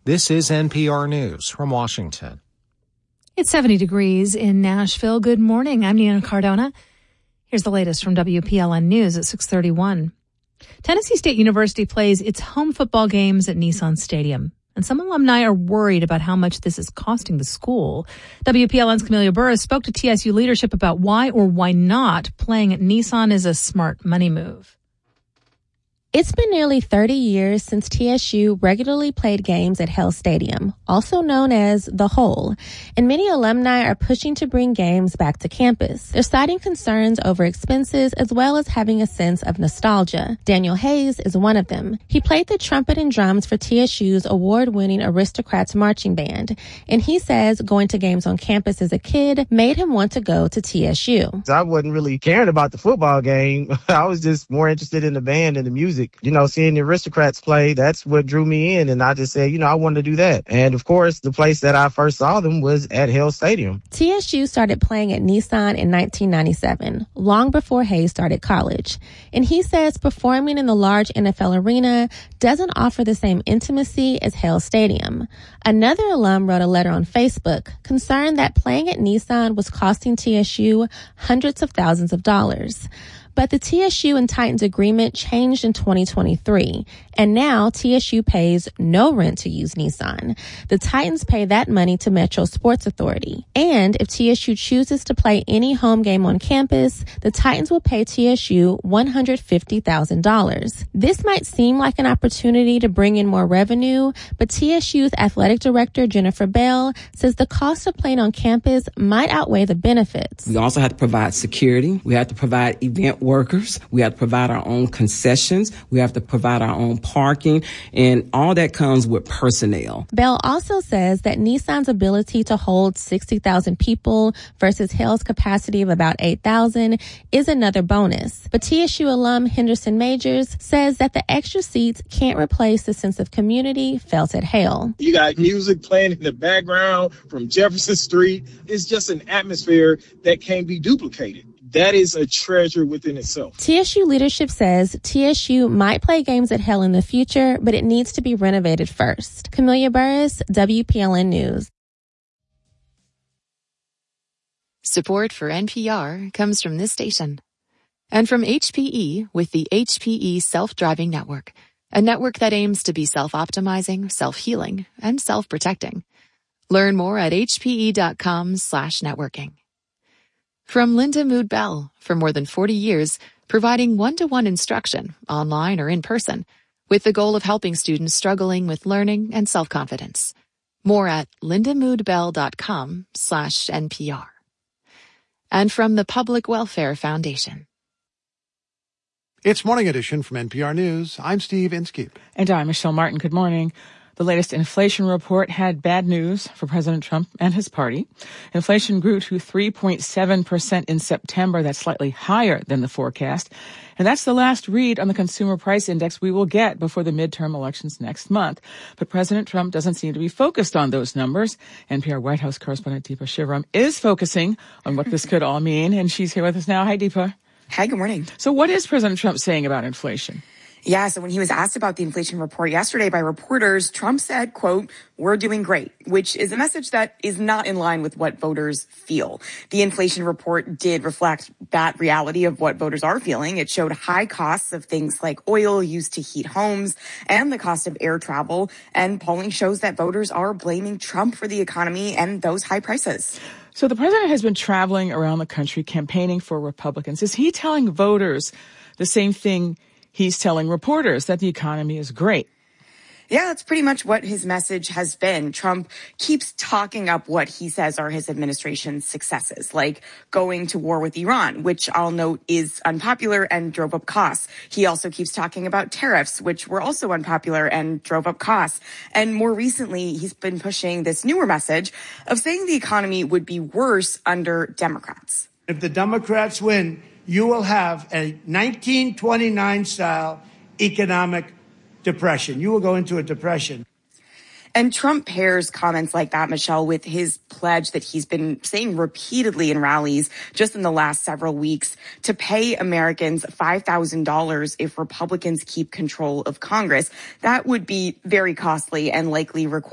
This is NPR News from Washington. It's 70 degrees in Nashville. Good morning. I'm Nina Cardona. Here's the latest from WPLN News at 6:31. Tennessee State University plays its home football games at Nissan Stadium, and some alumni are worried about how much this is costing the school. WPLN's Camelia Burris spoke to TSU leadership about why or why not playing at Nissan is a smart money move. It's been nearly 30 years since TSU regularly played games at Hale Stadium, also known as The Hole, and many alumni are pushing to bring games back to campus. They're citing concerns over expenses as well as having a sense of nostalgia. Daniel Hayes is one of them. He played the trumpet and drums for TSU's award-winning Aristocrats marching band, and he says going to games on campus as a kid made him want to go to TSU. I wasn't really caring about the football game. I was just more interested in the band and the music. You know, seeing the Aristocrats play, that's what drew me in. And I just said, I wanted to do that. And of course, the place that I first saw them was at Hale Stadium. TSU started playing at Nissan in 1997, long before Hayes started college. And he says performing in the large NFL arena doesn't offer the same intimacy as Hale Stadium. Another alum wrote a letter on Facebook concerned that playing at Nissan was costing TSU hundreds of thousands of dollars. But the TSU and Titans agreement changed in 2023, and now TSU pays no rent to use Nissan. The Titans pay that money to Metro Sports Authority. And if TSU chooses to play any home game on campus, the Titans will pay TSU $150,000. This might seem like an opportunity to bring in more revenue, but TSU's athletic director, Jennifer Bell, says the cost of playing on campus might outweigh the benefits. We also have to provide security. We have to provide event workers. We have to provide our own concessions. We have to provide our own parking, and all that comes with personnel. Bell also says that Nissan's ability to hold 60,000 people versus Hale's capacity of about 8,000 is another bonus. But TSU alum Henderson Majors says that the extra seats can't replace the sense of community felt at Hale. You got music playing in the background from Jefferson Street. It's just an atmosphere that can't be duplicated. That is a treasure within itself. TSU leadership says TSU might play games at Hale in the future, but it needs to be renovated first. Camelia Burris, WPLN News. Support for NPR comes from this station and from HPE with the HPE Self-Driving Network, a network that aims to be self-optimizing, self-healing, and self-protecting. Learn more at hpe.com/networking. From Linda Mood Bell, for more than 40 years, providing one-to-one instruction, online or in person, with the goal of helping students struggling with learning and self-confidence. More at lindamoodbell.com/NPR. And from the Public Welfare Foundation. It's Morning Edition from NPR News. I'm Steve Inskeep. And I'm Michelle Martin. Good morning. The latest inflation report had bad news for President Trump and his party. Inflation grew to 3.7% in September. That's slightly higher than the forecast. And that's the last read on the consumer price index we will get before the midterm elections next month. But President Trump doesn't seem to be focused on those numbers. NPR White House correspondent Deepa Shivaram is focusing on what this could all mean. And she's here with us now. Hi, Deepa. Hi, good morning. So what is President Trump saying about inflation? Yeah, so when he was asked about the inflation report yesterday by reporters, Trump said, quote, "We're doing great," which is a message that is not in line with what voters feel. The inflation report did reflect that reality of what voters are feeling. It showed high costs of things like oil used to heat homes and the cost of air travel. And polling shows that voters are blaming Trump for the economy and those high prices. So the president has been traveling around the country campaigning for Republicans. Is he telling voters the same thing he's telling reporters, that the economy is great? Yeah, that's pretty much what his message has been. Trump keeps talking up what he says are his administration's successes, like going to war with Iran, which I'll note is unpopular and drove up costs. He also keeps talking about tariffs, which were also unpopular and drove up costs. And more recently, he's been pushing this newer message of saying the economy would be worse under Democrats. If the Democrats win, you will have a 1929-style economic depression. You will go into a depression. And Trump pairs comments like that, Michelle, with his pledge that he's been saying repeatedly in rallies just in the last several weeks to pay Americans $5,000 if Republicans keep control of Congress. That would be very costly and likely require